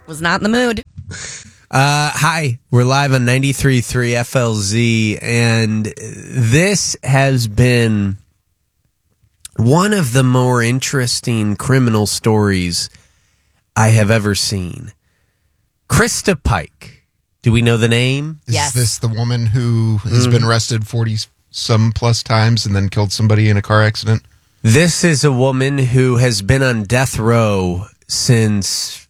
Was not in the mood. Hi, we're live on 93.3 FLZ, and this has been one of the more interesting criminal stories I have ever seen. Krista Pike. Do we know the name? Yes. Is this the woman who has been arrested 40-some plus times and then killed somebody in a car accident? This is a woman who has been on death row since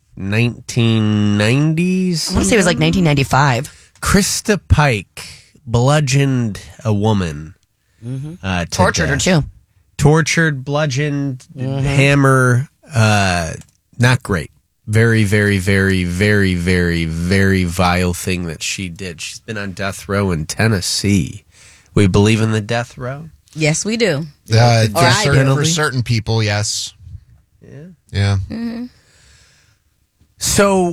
1990s. I want to say it was like 1995. Krista Pike bludgeoned a woman. To Tortured her death. too. Tortured, bludgeoned, hammer. Not great. Very, very, very, very, very, very vile thing that she did. She's been on death row in Tennessee. We believe in the death row? Yes, we do. For certain people, yes. Yeah. So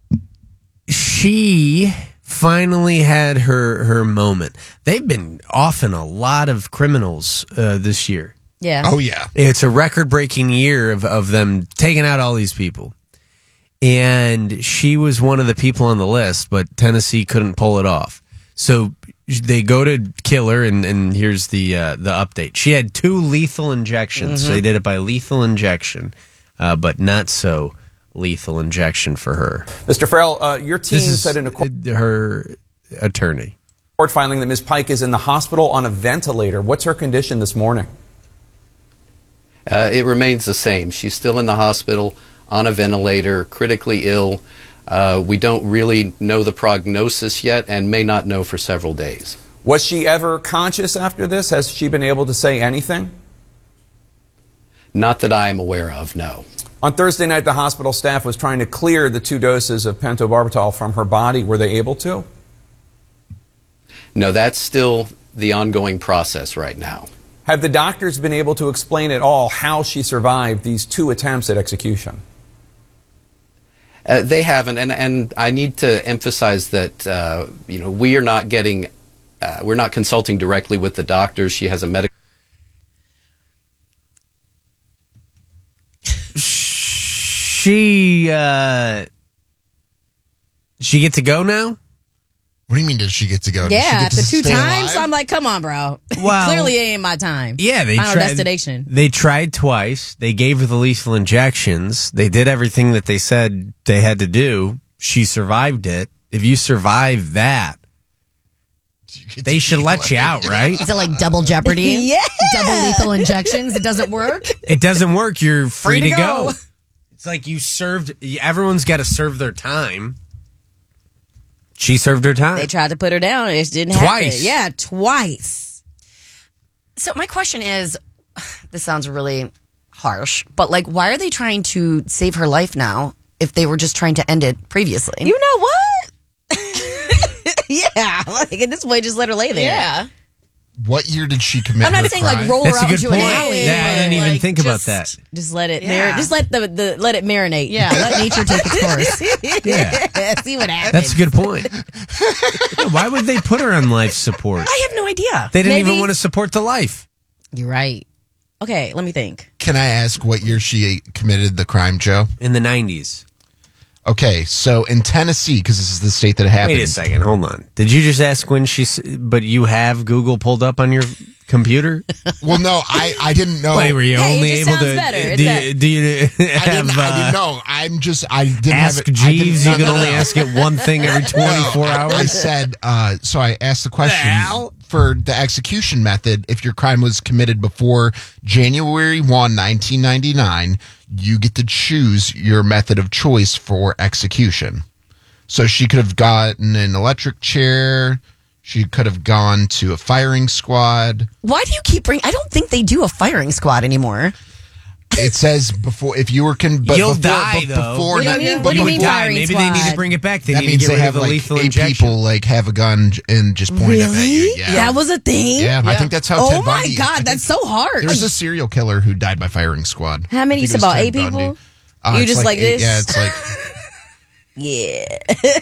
she finally had her moment. They've been offing a lot of criminals this year. Yeah. Oh, yeah. It's a record-breaking year of them taking out all these people. And she was one of the people on the list, but Tennessee couldn't pull it off. So they go to kill her, and here's the update. She had 2 lethal injections. So they did it by lethal injection, but not so lethal injection for her. Mr. Farrell, your team said in a court Her attorney. filing that Ms. Pike is in the hospital on a ventilator. What's her condition this morning? It remains the same. She's still in the hospital on a ventilator, critically ill. We don't really know the prognosis yet and may not know for several days. Was she ever conscious after this? Has she been able to say anything? Not that I am aware of, no. On Thursday night, the hospital staff was trying to clear the 2 doses of pentobarbital from her body. Were they able to? No, that's still the ongoing process right now. Have the doctors been able to explain at all how she survived these 2 attempts at execution? They haven't, and I need to emphasize that we are not getting, we're not consulting directly with the doctors. She has a medical. She get to go now? What do you mean, did she get to go? Yeah, Did she get after to 2 stay times, alive? I'm like, come on, bro. Wow. Clearly, it ain't my time. Yeah, they Final tried. destination. They tried twice. They gave her the lethal injections. They did everything that they said they had to do. She survived it. If you survive that, they should let you out, right? Is it like double jeopardy? Yeah. Double lethal injections? It doesn't work? It doesn't work. You're free to to go. go. It's like you served. Everyone's got to serve their time. She served her time. They tried to put her down. It didn't Twice. happen. Yeah, twice. So my question is, this sounds really harsh, but like, why are they trying to save her life now if they were just trying to end it previously? You know what? Yeah, like at this point, just let her lay there. Yeah. What year did she commit I'm not her saying crime? like roll That's her a out good into point. an alley. Yeah, I didn't even like, think about just- that. Just let it Yeah. just let the let it marinate. Yeah, let nature take its course. Yeah. See what happens. That's a good point. Yeah, why would they put her on life support? I have no idea. They didn't even Maybe- want to support the life. You're right. Okay, let me think. Can I ask what year she committed the crime, Joe? In the 90s. Okay, so in Tennessee, because this is the state that it happened. Wait a second. Hold on. Did you just ask when but you have Google pulled up on your computer? Well, no, I didn't know. Wait, were you Hey, it only just able sounds to? better. It's Do that- you, do you have I didn't know. I didn't Ask have it. Jeeves? I You didn't, can only ask it one thing every 24 hours. I said, so I asked the question hell? for the execution method. If your crime was committed before January 1, 1999, you get to choose your method of choice for execution. So she could have gotten an electric chair. She could have gone to a firing squad. Why do you keep bringing? I don't think they do a firing squad anymore. It says before, if you were You'll die, though. Before What do you that- mean? but What do you before- mean Die. firing Maybe they need to squad? bring it back. They That need to means get they rid have of the like lethal 8 injection. people like have a gun and just point it at you. Really? Yeah. That was a thing? Yeah, I think that's how Oh Ted my Bundy. I God, think that's so hard. There was a serial killer who died by firing squad. How many? I think It's it was about Ted 8 people? Bundy. You It's just like 8. this? Yeah, it's like Yeah.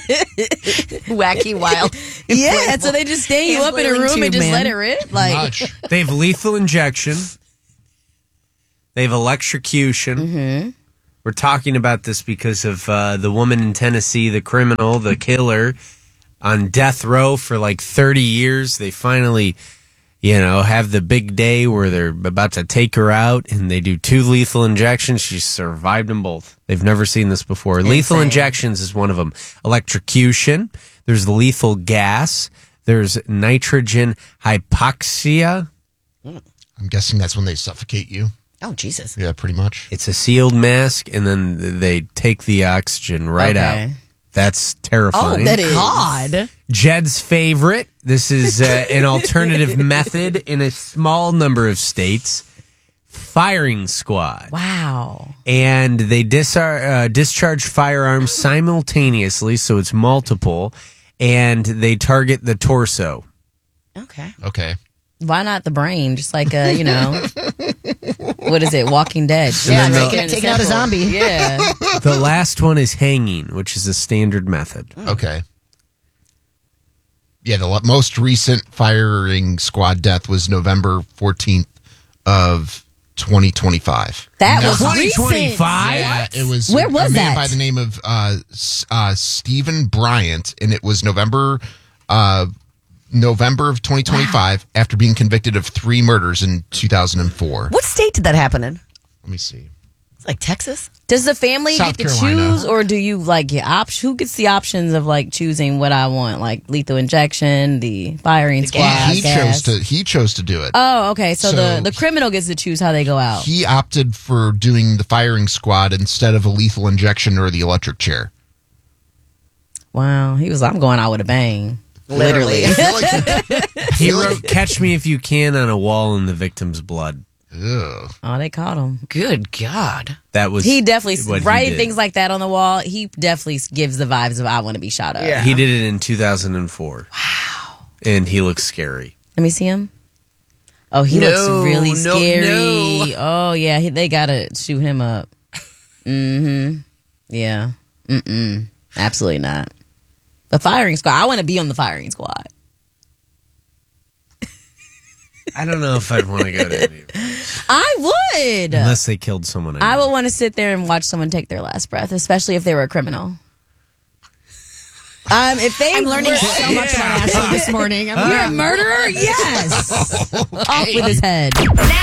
Wacky, wild. Yeah, so they just stand you up in a room and just let it rip? Like, much. They have lethal injection. They have electrocution. We're talking about this because of the woman in Tennessee, the criminal, the killer, on death row for like 30 years. They finally, have the big day where they're about to take her out, and they do 2 lethal injections. She survived them both. They've never seen this before. Insane. Lethal injections is one of them. Electrocution. There's lethal gas. There's nitrogen hypoxia. I'm guessing that's when they suffocate you. Oh, Jesus. Yeah, pretty much. It's a sealed mask, and then they take the oxygen right out. That's terrifying. Oh, that is. God. Jed's favorite. This is an alternative method in a small number of states. Firing squad. Wow. And they discharge firearms simultaneously, so it's multiple, and they target the torso. Okay. Why not the brain? Just like, what is it? Walking Dead. Yeah, taking out a zombie. Yeah. The last one is hanging, which is a standard method. Okay. Yeah, the most recent firing squad death was November 14th of 2025. That was 2025? Yeah, it was. Where was a man that? by the name of Stephen Bryant, and it was November of 2025 after being convicted of 3 murders in 2004. What state did that happen in? Let me see. It's like Texas? Does the family South get to Carolina. choose, or do you get who gets the options of choosing what I want, like lethal injection, the firing squad? He chose to do it. Oh, okay. So the criminal gets to choose how they go out. He opted for doing the firing squad instead of a lethal injection or the electric chair. Wow. He was, I'm going out with a bang. Literally. He wrote "Catch Me If You Can" on a wall in the victim's blood. Ugh. Oh, they caught him. Good God. That was he definitely what he writing did. things like that on the wall. He definitely gives the vibes of I want to be shot up. Yeah. He did it in 2004. Wow. And he looks scary. Let me see him. Oh, he looks really scary. No. Oh yeah, they gotta shoot him up. Mm-hmm. Yeah. Mm-mm. Absolutely not. The firing squad. I want to be on the firing squad. I don't know if I'd want to go to any of them. I would. Unless they killed someone. I would want to sit there and watch someone take their last breath, especially if they were a criminal. If they I'm learning so much about Ashley this morning. You're a murderer? Yes. Off with his head. Now